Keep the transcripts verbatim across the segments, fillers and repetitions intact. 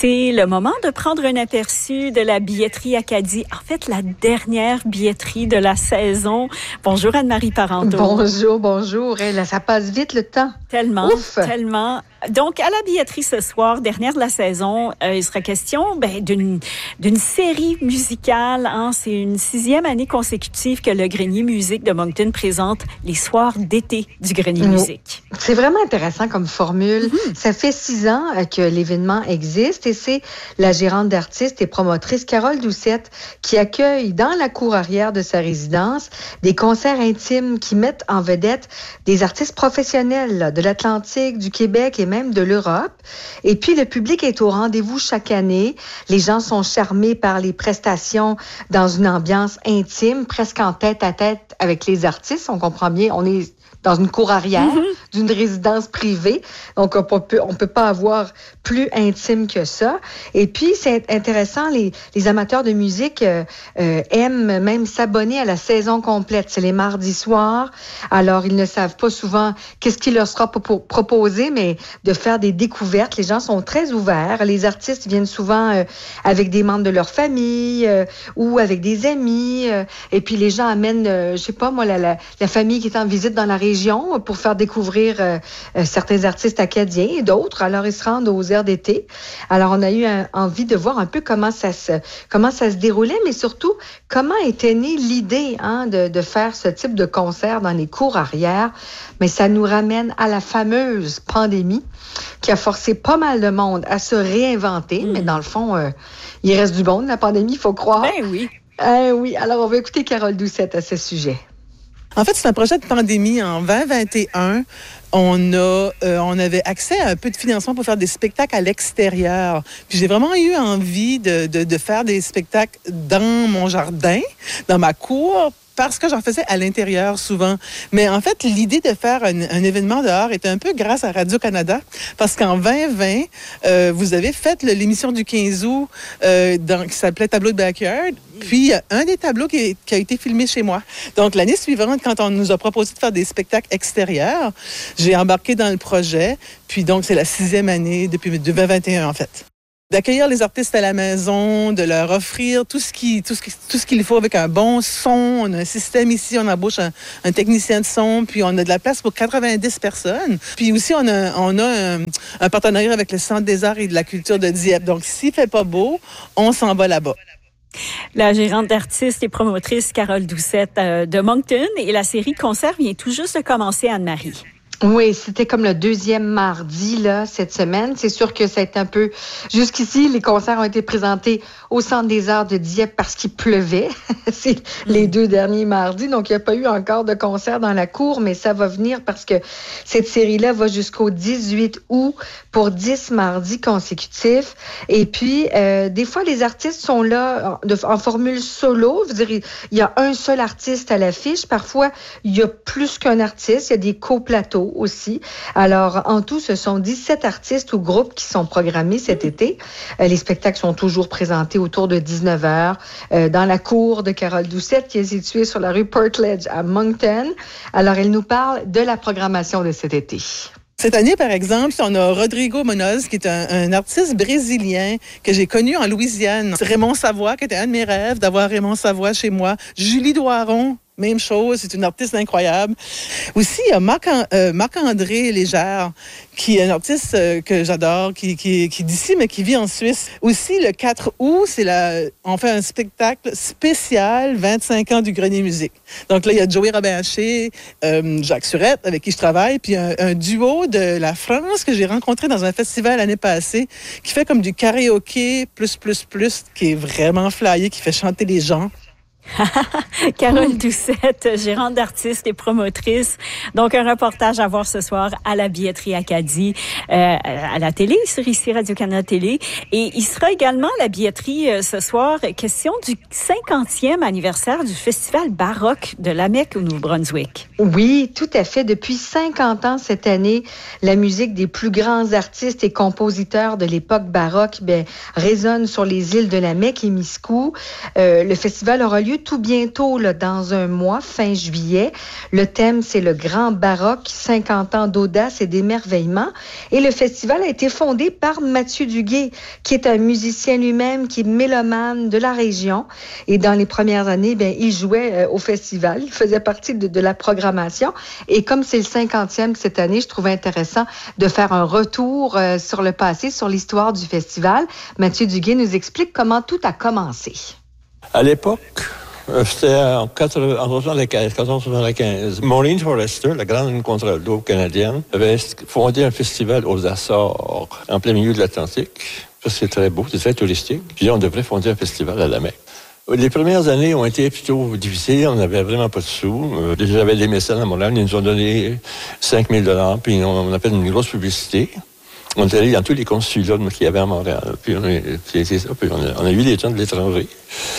C'est le moment de prendre un aperçu de la billetterie Acadie. En fait, la dernière billetterie de la saison. Bonjour Anne-Marie Parenteau. Bonjour, bonjour. Hey, là, ça passe vite le temps. Tellement, Ouf. tellement. Donc, à la billetterie ce soir, dernière de la saison, euh, il sera question ben, d'une, d'une série musicale. Hein. C'est une sixième année consécutive que le Grenier Musique de Moncton présente les soirs d'été du Grenier Musique. C'est vraiment intéressant comme formule. Mm-hmm. Ça fait six ans que l'événement existe et c'est la gérante d'artistes et promotrice Carole Doucette qui accueille dans la cour arrière de sa résidence des concerts intimes qui mettent en vedette des artistes professionnels là, de l'Atlantique, du Québec et même de l'Europe. Et puis, le public est au rendez-vous chaque année. Les gens sont charmés par les prestations dans une ambiance intime, presque en tête à tête avec les artistes. On comprend bien, on est dans une cour arrière mm-hmm. d'une résidence privée. Donc, on peut, on peut pas avoir plus intime que ça. Et puis, c'est intéressant, les, les amateurs de musique euh, euh, aiment même s'abonner à la saison complète. C'est les mardis soirs. Alors, ils ne savent pas souvent qu'est-ce qui leur sera pour proposé, mais de faire des découvertes. Les gens sont très ouverts. Les artistes viennent souvent euh, avec des membres de leur famille euh, ou avec des amis. Euh, et puis, les gens amènent, euh, je sais pas moi, la, la, la famille qui est en visite dans la région pour faire découvrir euh, euh, certains artistes acadiens et d'autres. Alors, ils se rendent aux aires d'été. Alors, on a eu un, envie de voir un peu comment ça se, comment ça se déroulait, mais surtout, comment était née l'idée hein, de, de faire ce type de concert dans les cours arrière. Mais ça nous ramène à la fameuse pandémie qui a forcé pas mal de monde à se réinventer. Mmh. Mais dans le fond, euh, il reste du bon de la pandémie, il faut croire. Ben oui. Euh, oui. Alors, on va écouter Carole Doucette à ce sujet. En fait, c'est un projet de pandémie. En vingt vingt et un, on a, euh, on avait accès à un peu de financement pour faire des spectacles à l'extérieur. Puis j'ai vraiment eu envie de, de, de faire des spectacles dans mon jardin, dans ma cour, parce que j'en faisais à l'intérieur souvent. Mais en fait, l'idée de faire un, un événement dehors était un peu grâce à Radio-Canada, parce qu'en vingt vingt, euh, vous avez fait le, l'émission du quinze août euh, dans, qui s'appelait Tableau de Backyard, puis un des tableaux qui, est, qui a été filmé chez moi. Donc, l'année suivante, quand on nous a proposé de faire des spectacles extérieurs, j'ai embarqué dans le projet, puis donc c'est la sixième année depuis vingt vingt et un, en fait. D'accueillir les artistes à la maison, de leur offrir tout ce qui, tout ce qui, tout ce qu'il faut avec un bon son. On a un système ici, on embauche un, un technicien de son, puis on a de la place pour quatre-vingt-dix personnes. Puis aussi, on a, on a un, un partenariat avec le Centre des arts et de la culture de Dieppe. Donc, s'il fait pas beau, on s'en va là-bas. La gérante d'artistes et promotrice Carole Doucette euh, de Moncton. Et la série Concert vient tout juste de commencer, Anne-Marie. Oui, c'était comme le deuxième mardi là cette semaine. C'est sûr que c'est un peu jusqu'ici les concerts ont été présentés au Centre des Arts de Dieppe parce qu'il pleuvait. C'est mmh. les deux derniers mardis, donc il n'y a pas eu encore de concert dans la cour, mais ça va venir parce que cette série-là va jusqu'au dix-huit août pour dix mardis consécutifs. Et puis euh, des fois les artistes sont là en, de, en formule solo. Je veux dire, il y a un seul artiste à l'affiche. Parfois il y a plus qu'un artiste. Il y a des co-plateaux aussi. Alors, en tout, ce sont dix-sept artistes ou groupes qui sont programmés cet mmh. été. Euh, les spectacles sont toujours présentés autour de dix-neuf heures euh, dans la cour de Carole Doucette qui est située sur la rue Portledge à Moncton. Alors, elle nous parle de la programmation de cet été. Cette année, par exemple, on a Rodrigo Munoz, qui est un, un artiste brésilien que j'ai connu en Louisiane. Raymond Savoie, qui était un de mes rêves, d'avoir Raymond Savoie chez moi. Julie Doiron, même chose, c'est une artiste incroyable. Aussi, il y a Marc, euh, Marc-André Légère, qui est un artiste euh, que j'adore, qui, qui, qui est d'ici, mais qui vit en Suisse. Aussi, le quatre août, c'est la, on fait un spectacle spécial vingt-cinq ans du Grenier Musique. Donc là, il y a Joey Robin-Haché, euh, Jacques Surette, avec qui je travaille, puis un, un duo de la France que j'ai rencontré dans un festival l'année passée, qui fait comme du karaoké plus, plus, plus, qui est vraiment flyé, qui fait chanter les gens. Carole Doucette, gérante d'artistes et promotrice. Donc, un reportage à voir ce soir à la billetterie Acadie, euh, à la télé, sur ici Radio-Canada Télé. Et il sera également à la billetterie euh, ce soir, question du cinquantième anniversaire du Festival baroque de Lamec au Nouveau-Brunswick. Oui, tout à fait. Depuis cinquante ans cette année, la musique des plus grands artistes et compositeurs de l'époque baroque ben, résonne sur les îles de Lamec et Miscou. Euh, le festival aura lieu lieu tout bientôt, là, dans un mois, fin juillet. Le thème, c'est le Grand Baroque, cinquante ans d'audace et d'émerveillement. Et le festival a été fondé par Mathieu Duguay, qui est un musicien lui-même, qui est mélomane de la région. Et dans les premières années, bien, il jouait euh, au festival. Il faisait partie de, de la programmation. Et comme c'est le cinquantième cette année, je trouvais intéressant de faire un retour euh, sur le passé, sur l'histoire du festival. Mathieu Duguay nous explique comment tout a commencé. À l'époque, c'était en quatre-vingt-quinze, quatorze soixante-quinze. Maureen Forrester, la grande contralto canadienne, avait fondé un festival aux Açores, en plein milieu de l'Atlantique. C'est très beau, c'est très touristique. Puis on devrait fonder un festival à la Mecque. Les premières années ont été plutôt difficiles. On n'avait vraiment pas de sous. Euh, J'avais des mécènes à Montréal. Ils nous ont donné cinq mille dollars. Puis on a fait une grosse publicité. On est allé dans tous les consulats qu'il y avait à Montréal. Puis on a, c'est, c'est ça. Puis on a, on a eu des gens de l'étranger.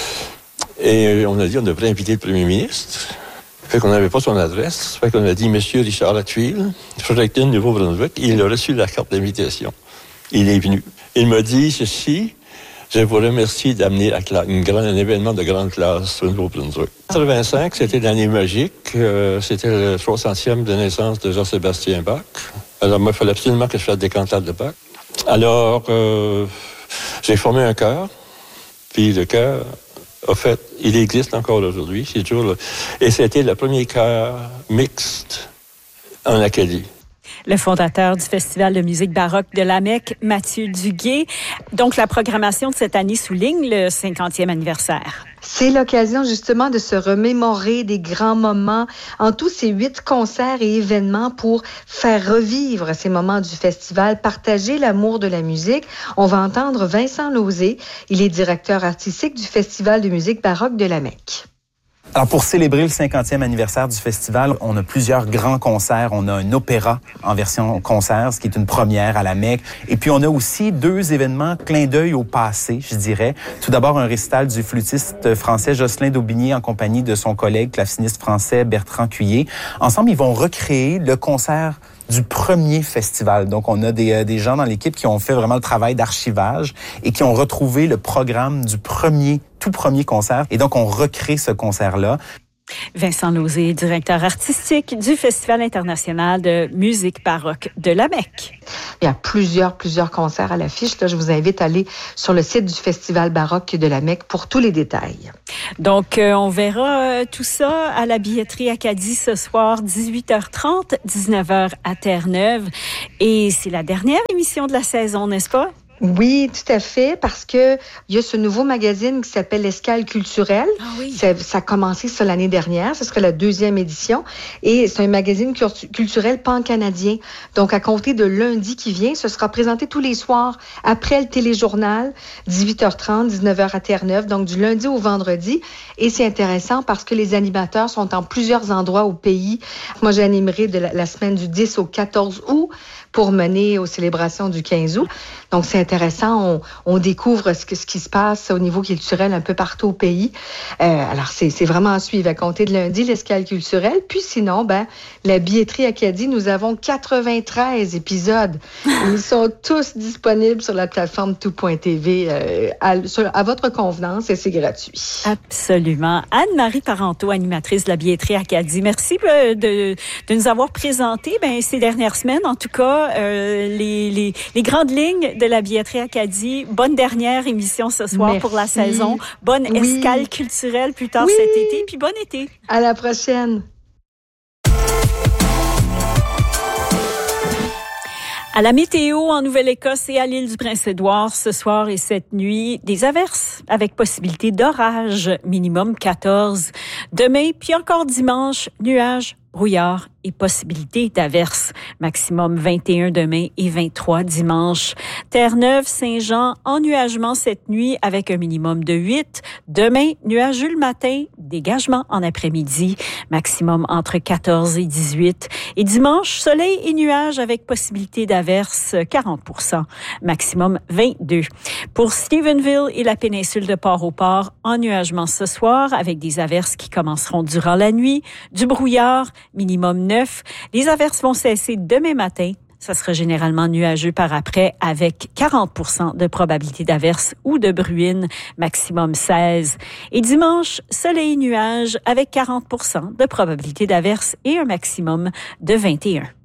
Et on a dit on devrait inviter le premier ministre. Fait qu'on n'avait pas son adresse. Fait qu'on a dit Monsieur Richard Lattuille, Fredericton, Nouveau-Brunswick. Il a reçu la carte d'invitation. Il est venu. Il m'a dit ceci. Je vous remercie d'amener la classe, une grande, un événement de grande classe au Nouveau-Brunswick. quatre-vingt-cinq, c'était l'année magique. Euh, c'était le soixantième de naissance de Jean-Sébastien Bach. Alors, moi, il fallait absolument que je fasse des cantates de Bach. Alors, euh, j'ai formé un chœur. Puis le chœur, en fait, il existe encore aujourd'hui. C'est toujours le... Et c'était le premier chœur mixte en Acadie. Le fondateur du Festival de musique baroque de la Mecque, Mathieu Duguay. Donc, la programmation de cette année souligne le cinquantième anniversaire. C'est l'occasion justement de se remémorer des grands moments en tous ces huit concerts et événements pour faire revivre ces moments du festival, partager l'amour de la musique. On va entendre Vincent Lauzé. Il est directeur artistique du Festival de musique baroque de la Mecque. Alors, pour célébrer le cinquantième anniversaire du festival, on a plusieurs grands concerts. On a un opéra en version concert, ce qui est une première à la Mecque. Et puis, on a aussi deux événements clin d'œil au passé, je dirais. Tout d'abord, un récital du flûtiste français Jocelyn Daubigné en compagnie de son collègue claveciniste français Bertrand Cuillet. Ensemble, ils vont recréer le concert du premier festival. Donc, on a des, euh, des gens dans l'équipe qui ont fait vraiment le travail d'archivage et qui ont retrouvé le programme du premier, tout premier concert. Et donc, on recrée ce concert-là. Vincent Lauzé, directeur artistique du Festival international de musique baroque de la Mecque. Il y a plusieurs, plusieurs concerts à l'affiche. Là, je vous invite à aller sur le site du Festival baroque de la Mecque pour tous les détails. Donc, euh, on verra euh, tout ça à la billetterie Acadie ce soir, dix-huit heures trente, dix-neuf heures à Terre-Neuve. Et c'est la dernière émission de la saison, n'est-ce pas? Oui, tout à fait, parce que il y a ce nouveau magazine qui s'appelle Escale culturelle. Ah oui. Ça, ça a commencé ça l'année dernière, ce serait la deuxième édition, et c'est un magazine culturel pan-canadien. Donc, à compter de lundi qui vient, ce sera présenté tous les soirs après le téléjournal, dix-huit heures trente, dix-neuf heures à Terre-Neuve, donc du lundi au vendredi. Et c'est intéressant parce que les animateurs sont en plusieurs endroits au pays. Moi, j'animerai de la, la semaine du dix au quatorze août pour mener aux célébrations du quinze août. Donc, c'est intéressant. On, on découvre ce, que, ce qui se passe au niveau culturel un peu partout au pays. Euh, alors, c'est, c'est vraiment à suivre. À compter de lundi, l'escale culturelle. Puis sinon, ben, la billetterie Acadie, nous avons quatre-vingt-treize épisodes. Ils sont tous disponibles sur la plateforme tout point t v euh, à, sur, à votre convenance et c'est gratuit. Absolument. Anne-Marie Parenteau, animatrice de la billetterie Acadie. Merci de, de, de nous avoir présenté ben, ces dernières semaines, en tout cas, euh, les, les, les grandes lignes de la billetterie Acadie. Bonne dernière émission ce soir. Merci. Pour la saison. Bonne oui. escale culturelle plus tard oui. cet été. Puis bon été. À la prochaine. À la météo, en Nouvelle-Écosse et à l'île du Prince-Édouard, ce soir et cette nuit, des averses avec possibilité d'orage, minimum quatorze. Demain, puis encore dimanche, nuages, brouillard et possibilité d'averses. Maximum vingt et un demain et vingt-trois dimanche. Terre-Neuve, Saint-Jean, ennuagement cette nuit avec un minimum de huit. Demain, nuageux le matin, dégagement en après-midi. Maximum entre quatorze et dix-huit. Et dimanche, soleil et nuages avec possibilité d'averses quarante pour cent. Maximum vingt-deux. Pour Stephenville et la péninsule de Port-au-Port, ennuagement ce soir avec des averses qui commenceront durant la nuit. Du brouillard, minimum neuf. Les averses vont cesser demain matin Ça sera généralement nuageux par après avec quarante pour cent de probabilité d'averse ou de bruine, maximum seize. Et dimanche, soleil et nuages avec quarante pour cent de probabilité d'averse et un maximum de vingt et un.